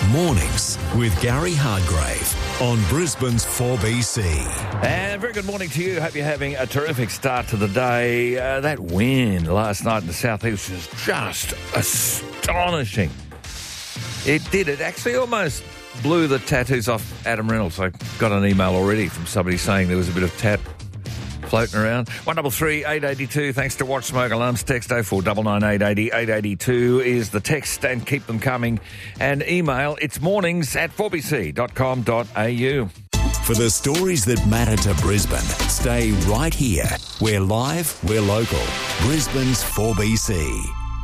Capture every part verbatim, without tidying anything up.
Mornings with Gary Hardgrave on Brisbane's four B C. And very good morning to you. Hope you're having a terrific start to the day. Uh, that win last night in the southeast was just astonishing. It did. It actually almost blew the tattoos off Adam Reynolds. I got an email already from somebody saying there was a bit of tat floating around. one double three eight eight two. Thanks to Watch Smoke Alarms. Text oh four nine nine eight eight oh eight eight two is the text, and keep them coming. And email, it's mornings at four b c dot com dot a u. For the stories that matter to Brisbane, stay right here. We're live, we're local. Brisbane's four B C.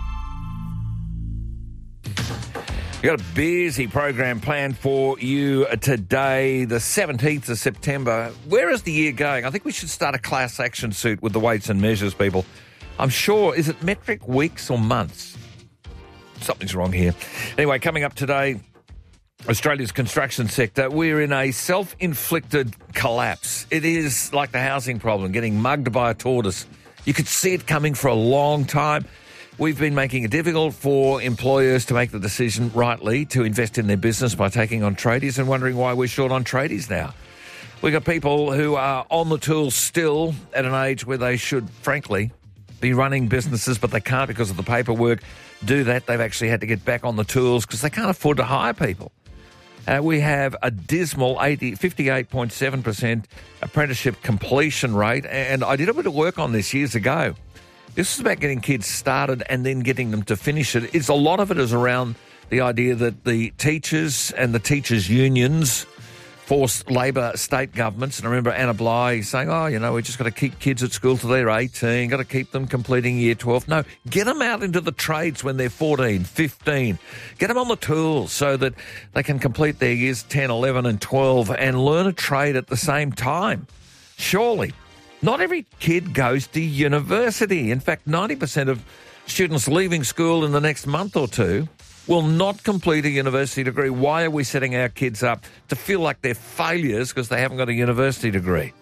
We've got a busy program planned for you today, the seventeenth of September. Where is the year going? I think we should start a class action suit with the weights and measures people. I'm sure, is it metric weeks or months? Something's wrong here. Anyway, coming up today, Australia's construction sector, we're in a self-inflicted collapse. It is like the housing problem, getting mugged by a tortoise. You could see it coming for a long time. We've been making it difficult for employers to make the decision rightly to invest in their business by taking on tradies and wondering why we're short on tradies now. We've got people who are on the tools still at an age where they should, frankly, be running businesses, but they can't because of the paperwork. Do that, they've actually had to get back on the tools because they can't afford to hire people. Uh, we have a dismal eighty, fifty-eight point seven percent apprenticeship completion rate, and I did a bit of work on this years ago. This is about getting kids started and then getting them to finish it. It's a lot of it is around the idea that the teachers and the teachers' unions force Labor state governments. And I remember Anna Bligh saying, oh, you know, we've just got to keep kids at school till they're eighteen, got to keep them completing year twelve. No, get them out into the trades when they're fourteen, fifteen. Get them on the tools so that they can complete their years ten, eleven and twelve and learn a trade at the same time. Surely. Not every kid goes to university. In fact, ninety percent of students leaving school in the next month or two will not complete a university degree. Why are we setting our kids up to feel like they're failures because they haven't got a university degree?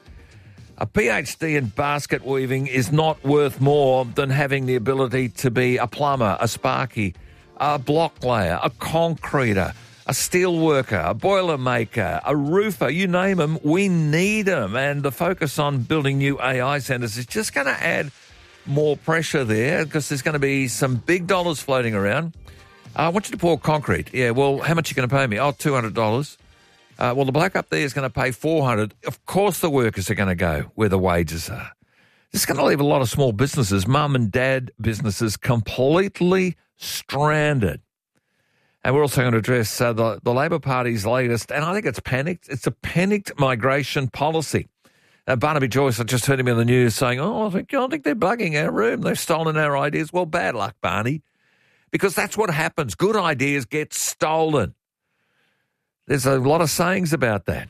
A PhD in basket weaving is not worth more than having the ability to be a plumber, a sparky, a block layer, a concreter, a steel worker, a boiler maker, a roofer, you name them, we need them. And the focus on building new A I centres is just going to add more pressure there because there's going to be some big dollars floating around. Uh, I want you to pour concrete. Yeah, well, how much are you going to pay me? Oh, two hundred dollars. Uh, well, the bloke up there is going to pay four hundred dollars. Of course the workers are going to go where the wages are. This is going to leave a lot of small businesses, mum and dad businesses, completely stranded. And we're also going to address uh, the, the Labor Party's latest, and I think it's panicked. It's a panicked migration policy. Uh, Barnaby Joyce, I just heard him in the news saying, oh, I think, I think they're bugging our room. They've stolen our ideas. Well, bad luck, Barney, because that's what happens. Good ideas get stolen. There's a lot of sayings about that.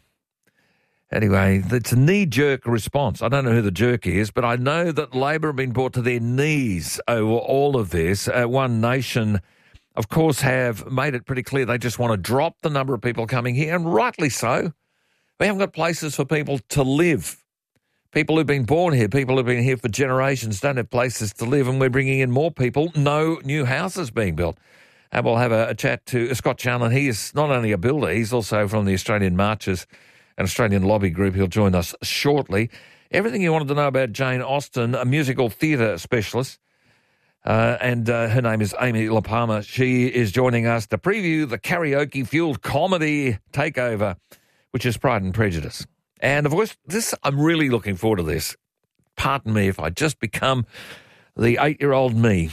Anyway, it's a knee-jerk response. I don't know who the jerk is, but I know that Labor have been brought to their knees over all of this. Uh, One Nation, of course, have made it pretty clear they just want to drop the number of people coming here, and rightly so. We haven't got places for people to live. People who've been born here, people who've been here for generations don't have places to live, and we're bringing in more people, no new houses being built. And we'll have a, a chat to Scott Challen. He is not only a builder, he's also from the Australian Marches and Australian Lobby Group. He'll join us shortly. Everything you wanted to know about Jane Austen, a musical theatre specialist. Uh, and uh, her name is Amy LaPalma. She is joining us to preview the karaoke-fueled comedy takeover, which is Pride and Prejudice. And, of course, this I'm really looking forward to this. Pardon me if I just become the eight-year-old me.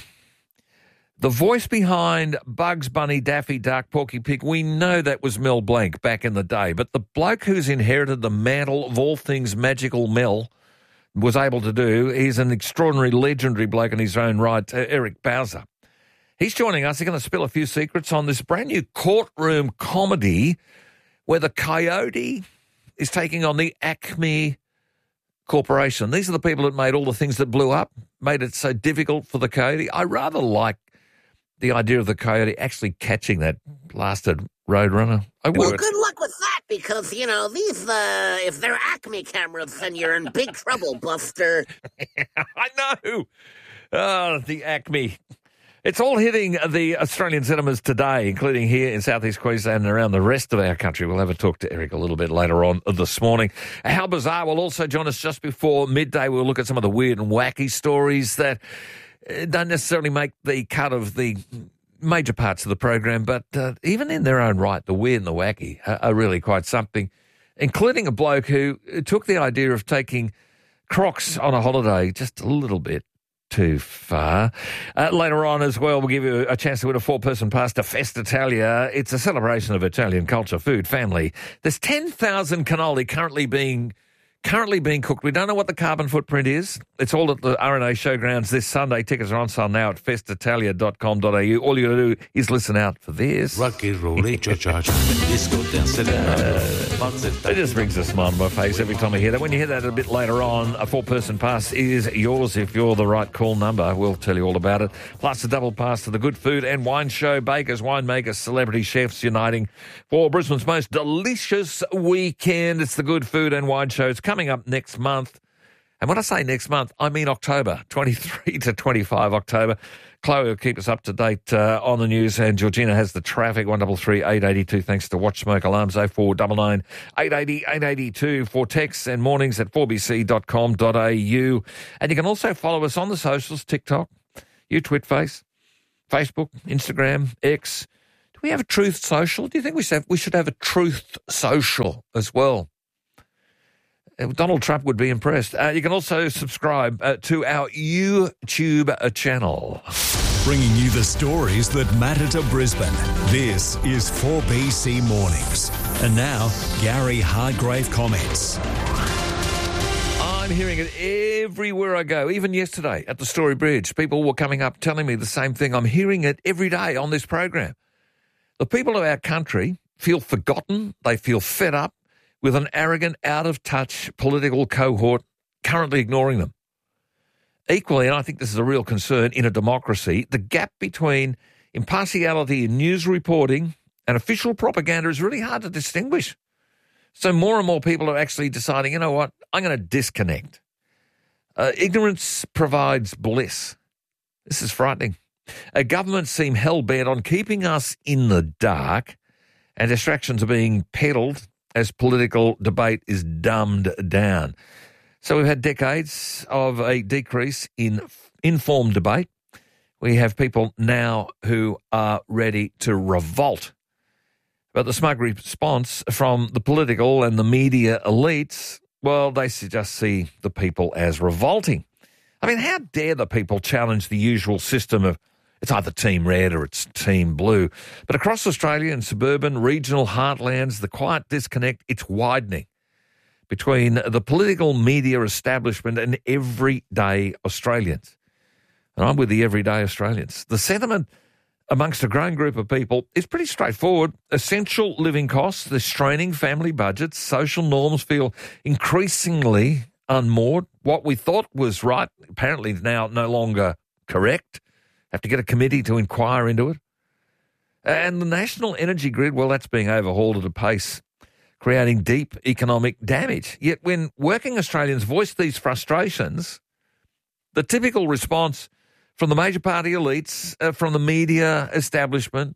The voice behind Bugs Bunny, Daffy Duck, Porky Pig, we know that was Mel Blanc back in the day, but the bloke who's inherited the mantle of all things magical Mel was able to do. He's an extraordinary, legendary bloke in his own right, uh, Eric Bowser. He's joining us. He's going to spill a few secrets on this brand new courtroom comedy where the Coyote is taking on the Acme Corporation. These are the people that made all the things that blew up, made it so difficult for the Coyote. I rather like the idea of the Coyote actually catching that blasted Roadrunner. I well, would. good luck with that, because, you know, these, uh, if they're Acme cameras, then you're in big trouble, Buster. I know. Oh, the Acme. It's all hitting the Australian cinemas today, including here in southeast Queensland and around the rest of our country. We'll have a talk to Eric a little bit later on this morning. How Bizarre will also join us just before midday. We'll look at some of the weird and wacky stories that don't necessarily make the cut of the major parts of the program, but uh, even in their own right, the weird and the wacky are, are really quite something, including a bloke who took the idea of taking Crocs on a holiday just a little bit too far. Uh, later on as well, we'll give you a chance to win a four-person pass to Festa Italia. It's a celebration of Italian culture, food, family. There's ten thousand cannoli currently being currently being cooked. We don't know what the carbon footprint is. It's all at the R N A Showgrounds this Sunday. Tickets are on sale now at festitalia dot com dot a u. All you got to do is listen out for this. Rock and roll, cha-cha, disco dance. It just brings a smile on my face every time I hear that. When you hear that a bit later on, a four-person pass is yours if you're the right call number. We'll tell you all about it. Plus a double pass to the Good Food and Wine Show. Bakers, winemakers, celebrity chefs uniting for Brisbane's most delicious weekend. It's the Good Food and Wine Show. It's coming up next month. And when I say next month, I mean October, twenty-three to twenty-five October. Chloe will keep us up to date uh, on the news, and Georgina has the traffic, one double three eight eight two, thanks to Watch Smoke Alarms, oh four nine nine eight eight zero eight eight two for texts and mornings at four b c dot com dot a u. And you can also follow us on the socials, TikTok, YouTwitFace, Facebook, Instagram, X. Do we have a Truth Social? Do you think we should have, we should have a Truth Social as well? Donald Trump would be impressed. Uh, you can also subscribe uh, to our YouTube channel. Bringing you the stories that matter to Brisbane. This is four B C Mornings. And now, Gary Hardgrave comments. I'm hearing it everywhere I go. Even yesterday at the Story Bridge, people were coming up telling me the same thing. I'm hearing it every day on this program. The people of our country feel forgotten. They feel fed up with an arrogant, out-of-touch political cohort currently ignoring them. Equally, and I think this is a real concern in a democracy, the gap between impartiality in news reporting and official propaganda is really hard to distinguish. So more and more people are actually deciding, you know what, I'm going to disconnect. Uh, ignorance provides bliss. This is frightening. Uh, governments seem hell-bent on keeping us in the dark, and distractions are being peddled as political debate is dumbed down. So we've had decades of a decrease in informed debate. We have people now who are ready to revolt. But the smug response from the political and the media elites, well, they just see the people as revolting. I mean, how dare the people challenge the usual system of it's either Team Red or it's Team Blue. But across Australia and suburban, regional heartlands, the quiet disconnect, it's widening between the political media establishment and everyday Australians. And I'm with the everyday Australians. The sentiment amongst a growing group of people is pretty straightforward. Essential living costs, the straining family budgets, social norms feel increasingly unmoored. What we thought was right, apparently now no longer correct. Have to get a committee to inquire into it. And the national energy grid, well, that's being overhauled at a pace, creating deep economic damage. Yet when working Australians voice these frustrations, the typical response from the major party elites, uh, from the media establishment,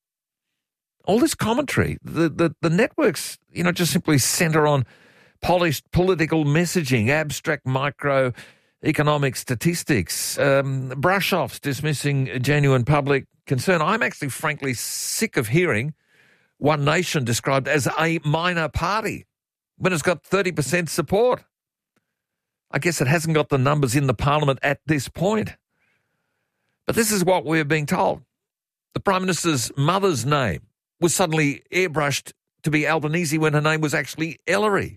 all this commentary, the, the, the networks, you know, just simply centre on polished political messaging, abstract micro economic statistics, um, brush-offs dismissing genuine public concern. I'm actually frankly sick of hearing One Nation described as a minor party when it's got thirty percent support. I guess it hasn't got the numbers in the parliament at this point. But this is what we're being told. The Prime Minister's mother's name was suddenly airbrushed to be Albanese when her name was actually Ellery.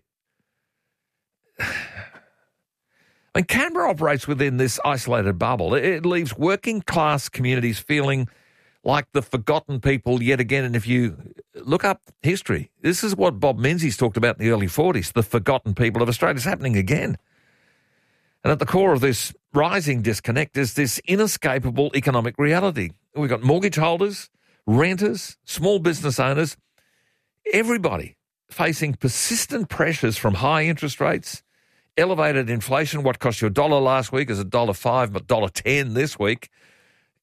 I mean, Canberra operates within this isolated bubble. It leaves working class communities feeling like the forgotten people yet again. And if you look up history, this is what Bob Menzies talked about in the early forties, the forgotten people of Australia. It's happening again. And at the core of this rising disconnect is this inescapable economic reality. We've got mortgage holders, renters, small business owners, everybody facing persistent pressures from high interest rates, elevated inflation. What cost you a dollar last week is a dollar five, but a dollar ten this week.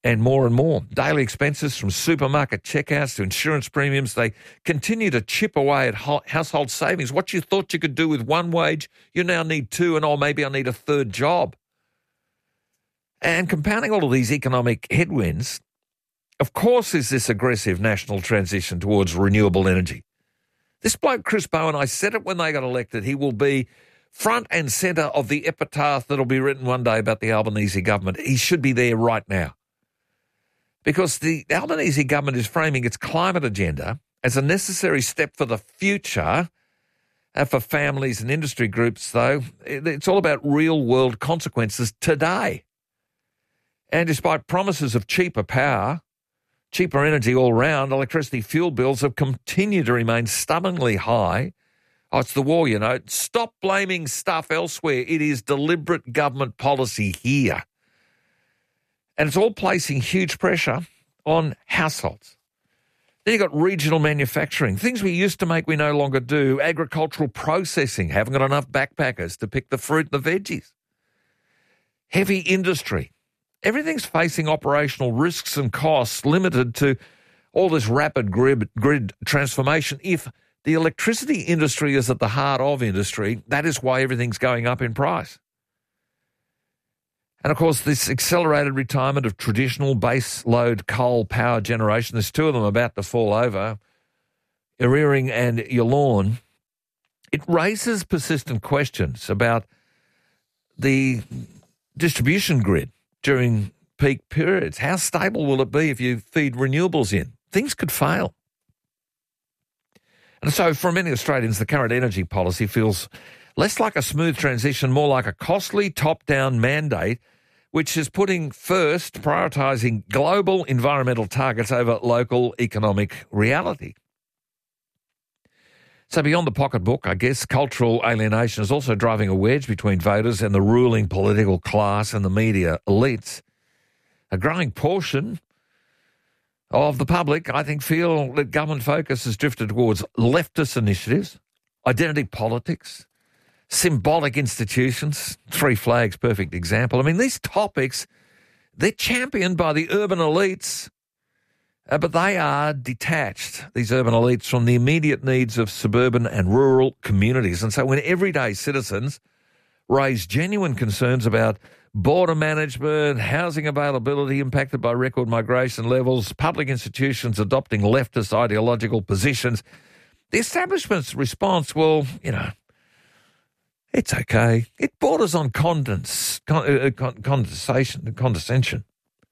and more and more. Daily expenses from supermarket checkouts to insurance premiums, they continue to chip away at ho- household savings. What you thought you could do with one wage, you now need two, and oh, maybe I need a third job. And compounding all of these economic headwinds, of course, is this aggressive national transition towards renewable energy. This bloke, Chris Bowen, I said it when they got elected, he will be front and centre of the epitaph that'll be written one day about the Albanese government. He should be there right now. Because the Albanese government is framing its climate agenda as a necessary step for the future. Uh, for families and industry groups, though, it's all about real-world consequences today. And despite promises of cheaper power, cheaper energy all round, electricity fuel bills have continued to remain stubbornly high. Oh, it's the war, you know. Stop blaming stuff elsewhere. It is deliberate government policy here. And it's all placing huge pressure on households. Then you've got regional manufacturing. Things we used to make we no longer do. Agricultural processing. Haven't got enough backpackers to pick the fruit and the veggies. Heavy industry. Everything's facing operational risks and costs limited to all this rapid grid, grid transformation. If the electricity industry is at the heart of industry, that is why everything's going up in price. And, of course, this accelerated retirement of traditional base load coal power generation, there's two of them about to fall over, Ereering and Yallourn, it raises persistent questions about the distribution grid during peak periods. How stable will it be if you feed renewables in? Things could fail. And so for many Australians, the current energy policy feels less like a smooth transition, more like a costly top-down mandate, which is putting first, prioritising global environmental targets over local economic reality. So beyond the pocketbook, I guess, cultural alienation is also driving a wedge between voters and the ruling political class and the media elites. A growing portion of the public, I think, feel that government focus has drifted towards leftist initiatives, identity politics, symbolic institutions. Three Flags, perfect example. I mean, these topics, they're championed by the urban elites, uh, but they are detached, these urban elites, from the immediate needs of suburban and rural communities. And so when everyday citizens raise genuine concerns about border management, housing availability impacted by record migration levels, public institutions adopting leftist ideological positions, the establishment's response, well, you know, it's okay. It borders on condens, con, uh, con, condensation, condescension.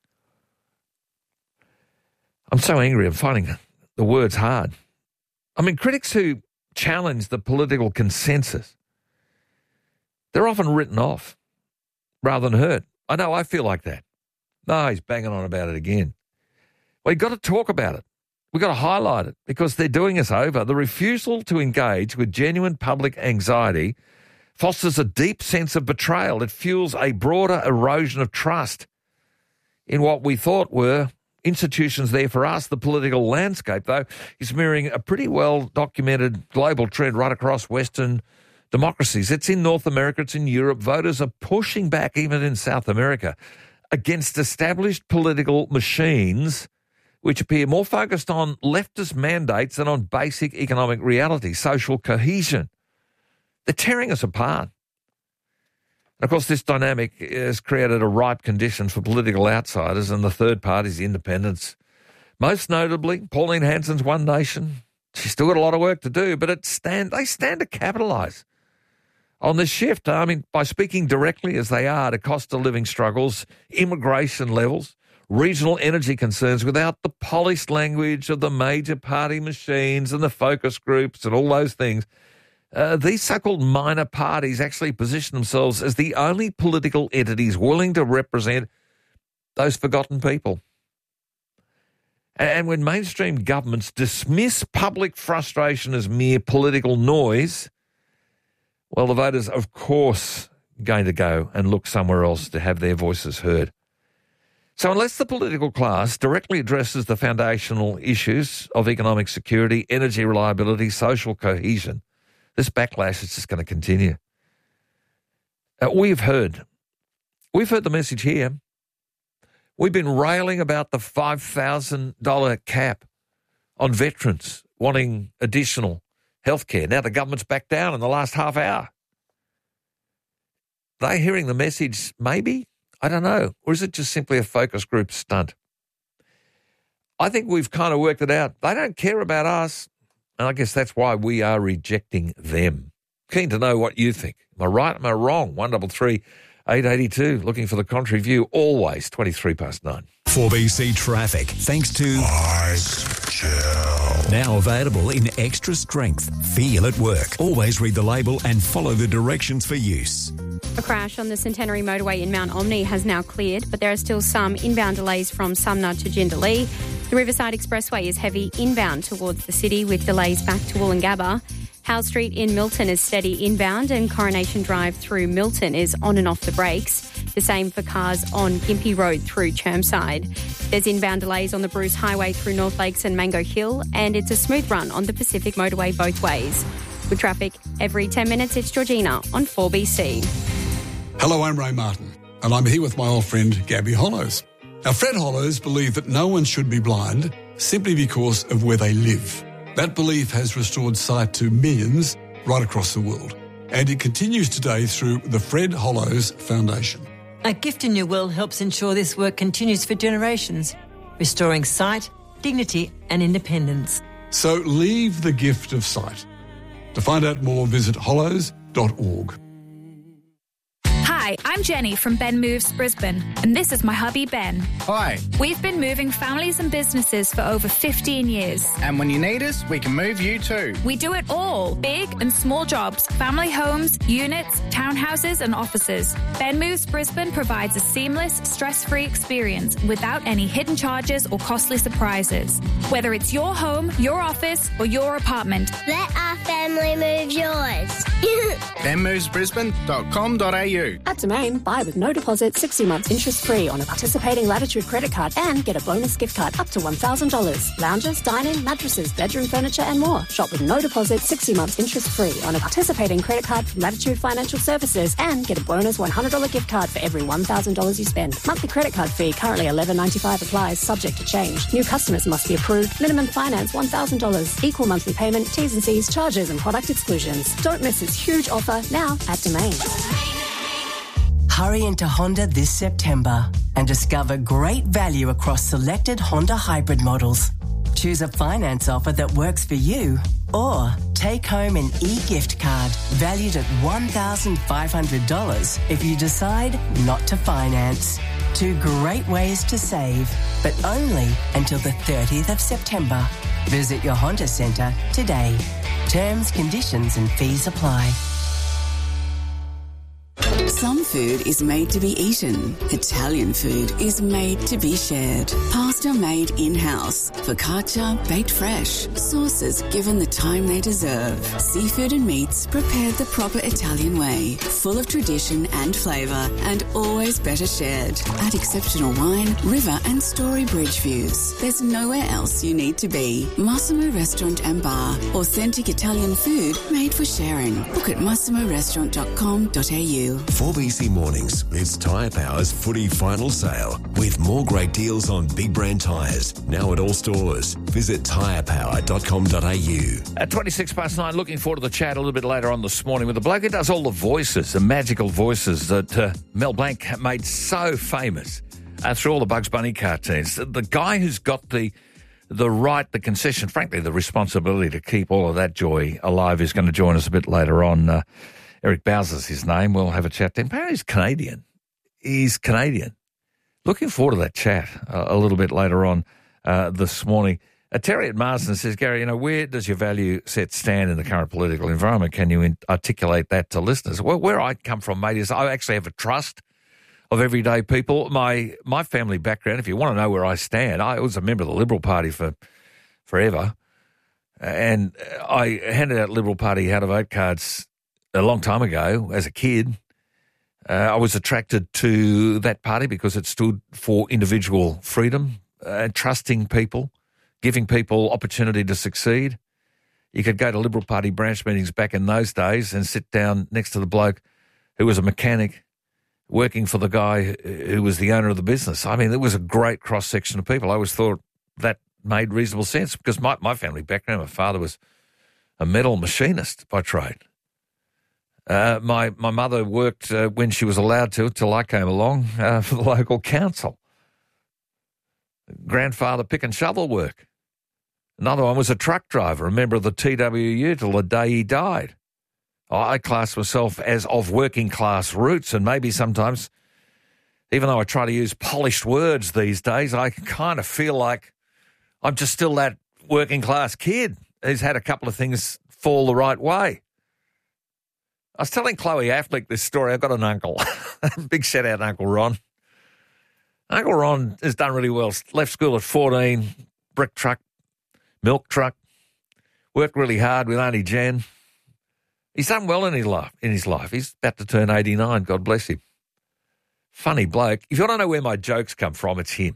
I'm so angry. I'm finding the words hard. I mean, critics who challenge the political consensus, they're often written off rather than heard. I know I feel like that. No, he's banging on about it again. Well, you've got to talk about it. We've got to highlight it because they're doing us over. The refusal to engage with genuine public anxiety fosters a deep sense of betrayal. It fuels a broader erosion of trust in what we thought were institutions there for us. The political landscape, though, is mirroring a pretty well-documented global trend right across Western democracies. It's in North America, it's in Europe. Voters are pushing back, even in South America, against established political machines which appear more focused on leftist mandates than on basic economic reality, social cohesion. They're tearing us apart. And of course, this dynamic has created a ripe condition for political outsiders and the third parties, the independents. Most notably, Pauline Hanson's One Nation. She's still got a lot of work to do, but it stand they stand to capitalise on this shift. I mean, by speaking directly as they are to cost of living struggles, immigration levels, regional energy concerns without the polished language of the major party machines and the focus groups and all those things. Uh, these so-called minor parties actually position themselves as the only political entities willing to represent those forgotten people. And when mainstream governments dismiss public frustration as mere political noise, well, the voters, of course, are going to go and look somewhere else to have their voices heard. So unless the political class directly addresses the foundational issues of economic security, energy reliability, social cohesion, this backlash is just going to continue. Uh, we've heard, we've heard the message here. We've been railing about the five thousand dollars cap on veterans wanting additional health care. Now the government's back down in the last half hour. Are they hearing the message? Maybe? I don't know. Or is it just simply a focus group stunt? I think we've kind of worked it out. They don't care about us. And I guess that's why we are rejecting them. Keen to know what you think. Am I right? Am I wrong? one double three eight eight two. Looking for the contrary view. Always twenty-three past nine. four B C Traffic, thanks to Ice Gel. Now available in extra strength. Feel at work. Always read the label and follow the directions for use. A crash on the Centenary Motorway in Mount Omni has now cleared, but there are still some inbound delays from Sumner to Jindalee. The Riverside Expressway is heavy inbound towards the city with delays back to Woolloongabba. Howe Street in Milton is steady inbound and Coronation Drive through Milton is on and off the brakes. The same for cars on Gympie Road through Chermside. There's inbound delays on the Bruce Highway through North Lakes and Mango Hill, and it's a smooth run on the Pacific Motorway both ways. With traffic every ten minutes, it's Georgina on four B C. Hello, I'm Ray Martin, and I'm here with my old friend Gabby Hollows. Now, Fred Hollows believed that no one should be blind simply because of where they live. That belief has restored sight to millions right across the world, and it continues today through the Fred Hollows Foundation. A Gift in Your Will helps ensure this work continues for generations, restoring sight, dignity and independence. So leave the gift of sight. To find out more, visit hollows dot org. Hi, I'm Jenny from Ben Moves Brisbane, and this is my hubby Ben. Hi. We've been moving families and businesses for over fifteen years. And when you need us, we can move you too. We do it all, big and small jobs, family homes, units, townhouses and offices. Ben Moves Brisbane provides a seamless, stress-free experience without any hidden charges or costly surprises. Whether it's your home, your office or your apartment. Let our family move yours. ben moves brisbane dot com dot a u. At Domain, buy with no deposit, sixty months interest-free on a participating Latitude credit card and get a bonus gift card up to one thousand dollars. Lounges, dining, mattresses, bedroom furniture and more. Shop with no deposit, sixty months interest-free on a participating credit card from Latitude Financial Services and get a bonus one hundred dollars gift card for every one thousand dollars you spend. Monthly credit card fee currently eleven ninety-five applies, subject to change. New customers must be approved. Minimum finance one thousand dollars. Equal monthly payment, T's and C's, charges and product exclusions. Don't miss this huge offer now at Domain. Hurry into Honda this September and discover great value across selected Honda hybrid models. Choose a finance offer that works for you or take home an e-gift card valued at one thousand five hundred dollars if you decide not to finance. Two great ways to save, but only until the thirtieth of September. Visit your Honda Centre today. Terms, conditions and fees apply. Some food is made to be eaten. Italian food is made to be shared. Pasta made in-house. Focaccia baked fresh. Sauces given the time they deserve. Seafood and meats prepared the proper Italian way. Full of tradition and flavour and always better shared. At exceptional wine, river and story bridge views. There's nowhere else you need to be. Massimo Restaurant and Bar. Authentic Italian food made for sharing. Book at massimo restaurant dot com dot a u. four B C Mornings, it's Tyre Power's footy final sale with more great deals on big brand tyres. Now at all stores. Visit tyre power dot com dot a u. At twenty-six past nine, looking forward to the chat a little bit later on this morning with the bloke who does all the voices, the magical voices that uh, Mel Blanc made so famous uh, through all the Bugs Bunny cartoons. The guy who's got the the right, the concession, frankly, the responsibility to keep all of that joy alive is going to join us a bit later on. Uh, Eric Bowser's his name. We'll have a chat to him. Apparently he's Canadian. He's Canadian. Looking forward to that chat uh, a little bit later on uh, this morning. Uh, Terry at Marsden says, Gary, you know, where does your value set stand in the current political environment? Can you in- articulate that to listeners? Well, where I come from, mate, is I actually have a trust of everyday people. My my family background, if you want to know where I stand, I was a member of the Liberal Party for forever. And I handed out Liberal Party how to vote cards a long time ago as a kid. Uh, I was attracted to that party because it stood for individual freedom, uh, trusting people, giving people opportunity to succeed. You could go to Liberal Party branch meetings back in those days and sit down next to the bloke who was a mechanic, working for the guy who was the owner of the business. I mean, there was a great cross-section of people. I always thought that made reasonable sense because my, my family background, my father was a metal machinist by trade. Uh, my, my mother worked uh, when she was allowed to, till I came along, uh, for the local council. Grandfather pick and shovel work. Another one was a truck driver, a member of the T W U till the day he died. I class myself as of working class roots, and maybe sometimes, even though I try to use polished words these days, I kind of feel like I'm just still that working class kid who's had a couple of things fall the right way. I was telling Chloe Affleck this story. I've got an uncle. Big shout out to Uncle Ron. Uncle Ron has done really well. Left school at fourteen, brick truck, milk truck, worked really hard with Auntie Jan. He's done well in his life. In his life, he's about to turn eighty-nine. God bless him. Funny bloke. If you want to know where my jokes come from, it's him.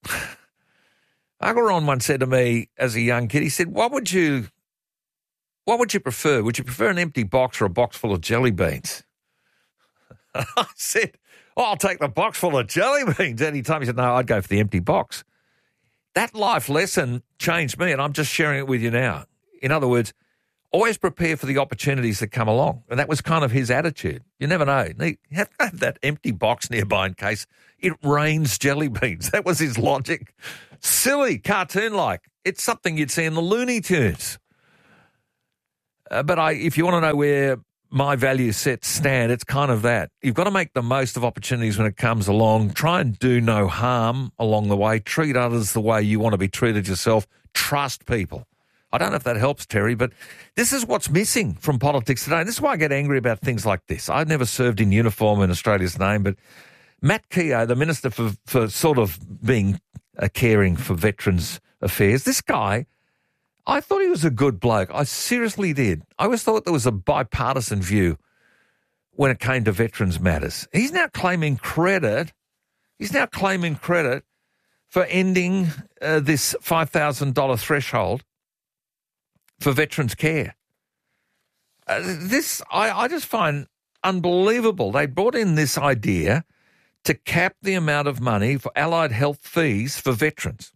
Uncle Ron once said to me as a young kid, he said, "What would you, what would you prefer? Would you prefer an empty box or a box full of jelly beans?" I said, "Oh, I'll take the box full of jelly beans." Any time he said, "No, I'd go for the empty box." That life lesson changed me, and I'm just sharing it with you now. In other words, always prepare for the opportunities that come along. And that was kind of his attitude. You never know. You have to have that empty box nearby in case it rains jelly beans. That was his logic. Silly, cartoon-like. It's something you'd see in the Looney Tunes. Uh, but I, if you want to know where my value sets stand, it's kind of that. You've got to make the most of opportunities when it comes along. Try and do no harm along the way. Treat others the way you want to be treated yourself. Trust people. I don't know if that helps, Terry, but this is what's missing from politics today. And this is why I get angry about things like this. I've never served in uniform in Australia's name, but Matt Keogh, the Minister for, for sort of being uh, caring for Veterans Affairs, this guy, I thought he was a good bloke. I seriously did. I always thought there was a bipartisan view when it came to veterans matters. He's now claiming credit. He's now claiming credit for ending uh, this five thousand dollars threshold for veterans care. Uh, this, I, I just find unbelievable. They brought in this idea to cap the amount of money for allied health fees for veterans.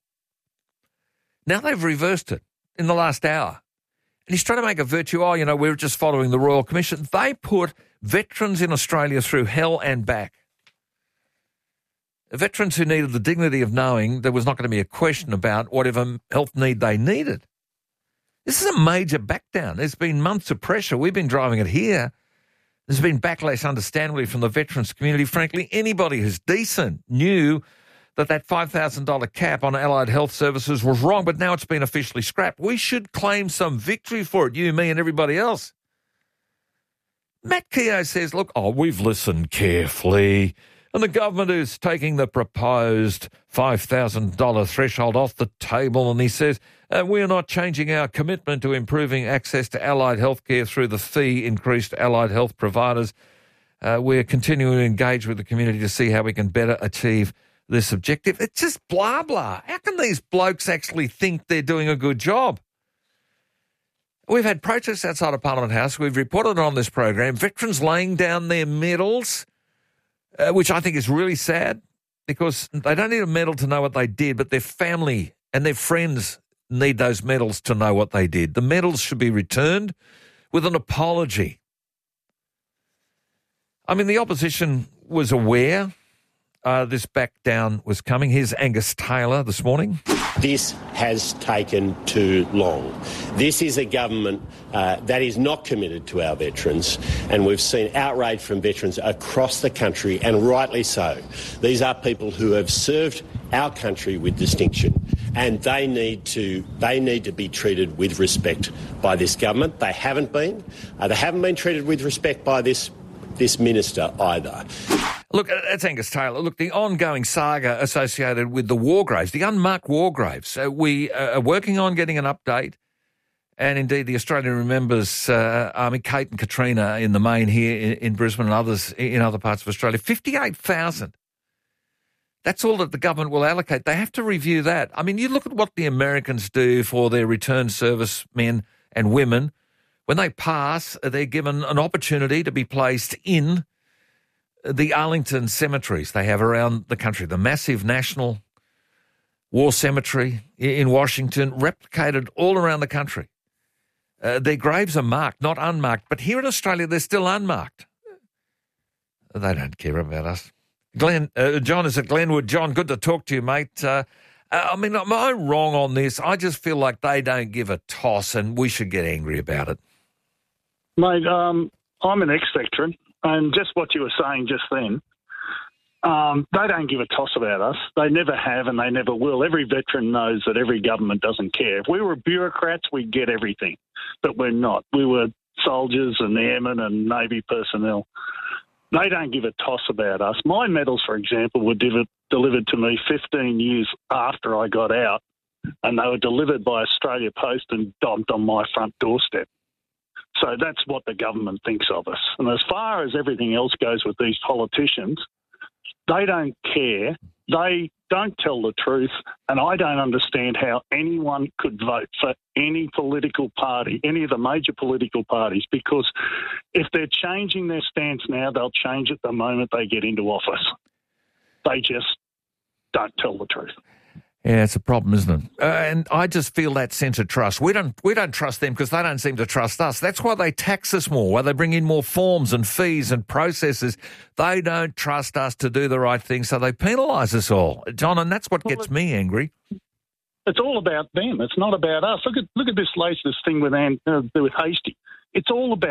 Now they've reversed it in the last hour. And he's trying to make a virtue, oh, you know, we're just following the Royal Commission. They put veterans in Australia through hell and back. Veterans who needed the dignity of knowing there was not going to be a question about whatever health need they needed. This is a major backdown. There's been months of pressure. We've been driving it here. There's been backlash, understandably, from the veterans community. Frankly, anybody who's decent knew that that five thousand dollars cap on allied health services was wrong, but now it's been officially scrapped. We should claim some victory for it, you, me, and everybody else. Matt Keogh says, look, oh, we've listened carefully, and the government is taking the proposed five thousand dollars threshold off the table, and he says, uh, we are not changing our commitment to improving access to allied health care through the fee increased allied health providers. Uh, we're continuing to engage with the community to see how we can better achieve this objective. It's just blah, blah. How can these blokes actually think they're doing a good job? We've had protests outside of Parliament House. We've reported on this program. Veterans laying down their medals, uh, which I think is really sad because they don't need a medal to know what they did, but their family and their friends need those medals to know what they did. The medals should be returned with an apology. I mean, the opposition was aware uh, this back down was coming. Here's Angus Taylor this morning. This has taken too long. This is a government uh, that is not committed to our veterans, and we've seen outrage from veterans across the country, and rightly so. These are people who have served our country with distinction, and they need to they need to be treated with respect by this government. They haven't been. Uh, they haven't been treated with respect by this this minister either. Look, that's Angus Taylor. Look, the ongoing saga associated with the war graves, the unmarked war graves, uh, we uh, are working on getting an update. And indeed, the Australian Remembers uh, Army, Kate and Katrina in the main here in, in Brisbane and others in other parts of Australia, fifty-eight thousand. That's all that the government will allocate. They have to review that. I mean, you look at what the Americans do for their returned servicemen and women. When they pass, they're given an opportunity to be placed in the Arlington cemeteries they have around the country, the massive National War Cemetery in Washington, replicated all around the country. Uh, their graves are marked, not unmarked. But here in Australia, they're still unmarked. They don't care about us. Glenn, uh, John is at Glenwood. John, good to talk to you, mate. Uh, I mean, am I wrong on this? I just feel like they don't give a toss and we should get angry about it. Mate, um, I'm an ex-veteran, and just what you were saying just then, Um, they don't give a toss about us. They never have and they never will. Every veteran knows that every government doesn't care. If we were bureaucrats, we'd get everything, but we're not. We were soldiers and airmen and Navy personnel. They don't give a toss about us. My medals, for example, were div- delivered to me fifteen years after I got out, and they were delivered by Australia Post and dumped on my front doorstep. So that's what the government thinks of us. And as far as everything else goes with these politicians, they don't care. They don't tell the truth. And I don't understand how anyone could vote for any political party, any of the major political parties, because if they're changing their stance now, they'll change it the moment they get into office. They just don't tell the truth. Yeah, it's a problem, isn't it? Uh, and I just feel that sense of trust. We don't we don't trust them because they don't seem to trust us. That's why they tax us more, why they bring in more forms and fees and processes. They don't trust us to do the right thing, so they penalise us all. John, and that's what gets me angry. It's all about them. It's not about us. Look at look at this latest thing with, uh, with Hastie. It's all about